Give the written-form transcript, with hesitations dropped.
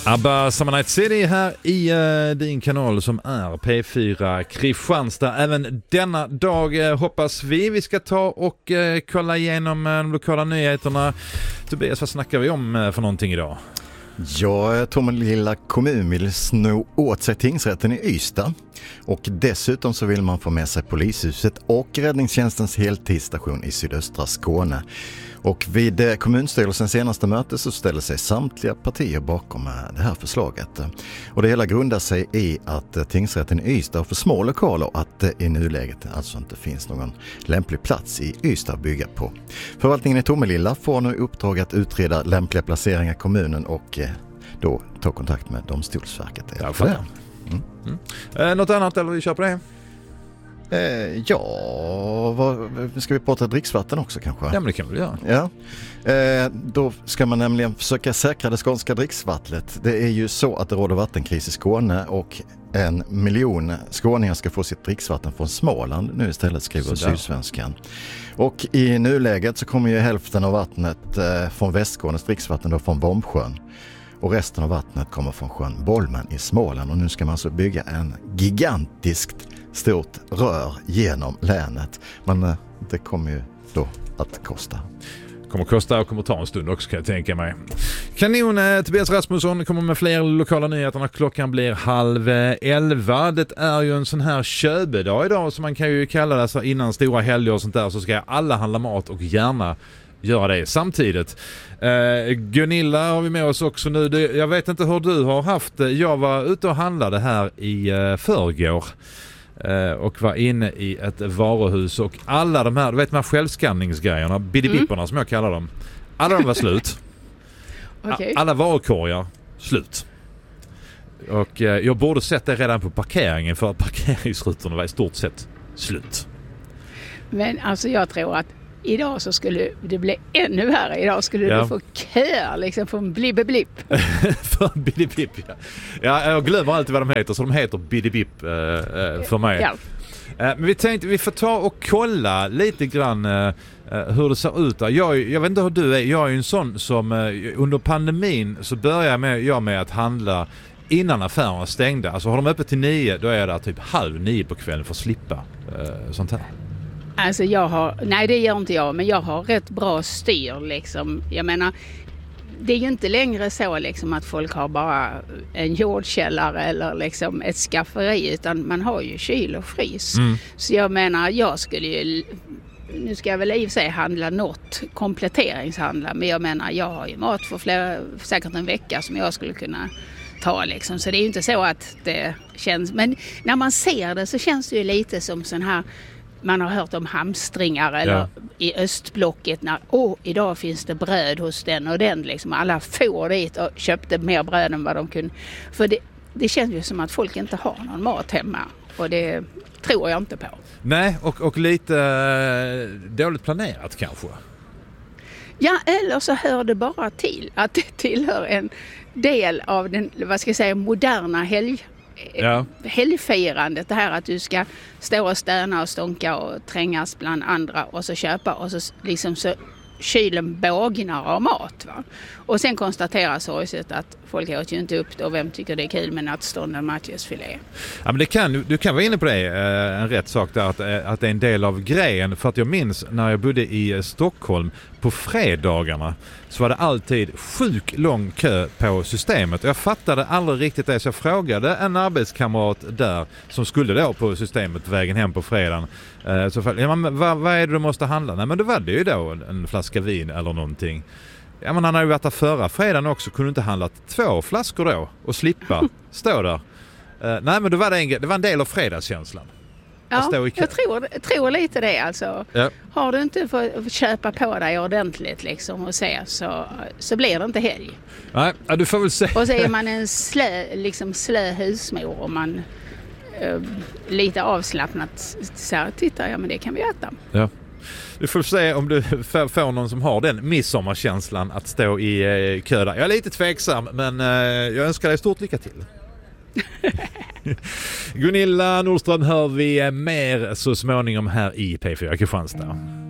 ABBA Summer Night City här i din kanal som är P4 Kristianstad. Även denna dag hoppas vi ska ta och kolla igenom de lokala nyheterna. Tobias, vad snackar vi om för någonting idag? Ja, Tomelilla kommun vill sno åt sig tingsrätten i Ystad. Och dessutom så vill man få med sig polishuset och räddningstjänstens heltidsstation i sydöstra Skåne. Och vid kommunstyrelsens senaste möte så ställer sig samtliga partier bakom det här förslaget. Och det hela grundar sig i att tingsrätten i Ystad har för små lokaler och att det i nuläget alltså inte finns någon lämplig plats i Ystad att bygga på. Förvaltningen i Tomelilla får nu uppdrag att utreda lämpliga placeringar i kommunen och då ta kontakt med Domstolsverket. Något annat eller vi kör på det? Ska vi prata dricksvatten också kanske? Ja, men det kan vi göra. Ja. Då ska man nämligen försöka säkra det skånska dricksvattnet. Det är ju så att det råder vattenkris i Skåne och 1 miljon skåningar ska få sitt dricksvatten från Småland nu istället, skriver Sydsvenskan. Och i nuläget så kommer ju hälften av vattnet från Västskånes dricksvatten då från Vombsjön. Och resten av vattnet kommer från sjön Bolmen i Småland. Och nu ska man alltså bygga en gigantiskt stort rör genom länet. Men det kommer ju då att kosta. Kommer kosta och kommer ta en stund också, kan jag tänka mig. Kanon, Tobias Rasmusson kommer med fler lokala nyheter när klockan blir 10:30. Det är ju en sån här köbedag idag som man kan ju kalla det, så innan stora helger och sånt där så ska alla handla mat och gärna göra det samtidigt. Gunilla har vi med oss också nu. Jag vet inte hur du har haft det. Jag var ute och handlade här i förrgår och var inne i ett varuhus och alla de här, du vet, de här självskanningsgrejerna, bidibipporna som jag kallar dem, alla de var slut. Okay. Alla varukorgar slut. Och jag borde sett det redan på parkeringen, för att parkeringsrutorna var i stort sett slut. Men alltså jag tror att idag så skulle det bli ännu värre. Idag skulle du få köer liksom för en blibbeblipp. För en blibbeblipp, ja. Ja, jag glömmer alltid vad de heter, så de heter blibbeblipp för mig. Ja. Men vi tänkte vi får ta och kolla lite grann hur det ser ut där. Jag vet inte hur du är. Jag är ju en sån som under pandemin så började jag med att handla innan affärerna stängde. Alltså har de öppet till 9, då är jag där typ 8:30 på kvällen för att slippa sånt här. Alltså nej det gör inte jag, men jag har rätt bra styr liksom. Jag menar, det är ju inte längre så liksom att folk har bara en jordkällare eller liksom ett skafferi, utan man har ju kyl och frys. Så jag menar, nu ska jag väl i och för sig handla något, kompletteringshandla, men jag menar, jag har ju mat för säkert en vecka som jag skulle kunna ta liksom. Så det är ju inte så att det känns, men när man ser det så känns det ju lite som sån här, man har hört om hamstringar eller i östblocket när idag finns det bröd hos den och den liksom. Alla får dit och köpte mer bröd än vad de kunde. För det känns ju som att folk inte har någon mat hemma, och det tror jag inte på. Nej, och lite dåligt planerat kanske. Ja, eller så hör det bara till att det tillhör en del av den, vad ska jag säga, moderna helgfirandet, det här att du ska stå och stöna och stånka och trängas bland andra och så köpa, och så liksom så kylen bågnar av mat, va? Och sen konstaterar sorgset att folk åt ju inte upp det, och vem tycker det är kul med nattstånden matjesfilé? Ja, men du kan vara inne på det, en rätt sak där, att det är en del av grejen. För att jag minns när jag bodde i Stockholm, på fredagarna så var det alltid sjuk lång kö på systemet. Jag fattade aldrig riktigt det, så jag frågade en arbetskamrat där som skulle då på systemet vägen hem på fredagen. Så vad är det du måste handla? Nej, men då var det ju då en flaska vin eller någonting. Ja, men han hade ju varit där förra fredagen också, kunde inte handla 2 flaskor då och slippa stå där. Nej, men då var det var en del av fredagskänslan. Ja, jag tror lite det alltså. Ja. Har du inte fått köpa på dig ordentligt liksom och se, så blir det inte helg. Nej, du får väl se. Och så är man en slö husmor och man lite avslappnat så här, titta, men det kan vi äta. Ja. Du får se om du får någon som har den midsommarkänslan att stå i kö där. Jag är lite tveksam, men jag önskar dig stort lycka till. Gunilla Nordström hör vi mer så småningom här i P4 Kristianstad.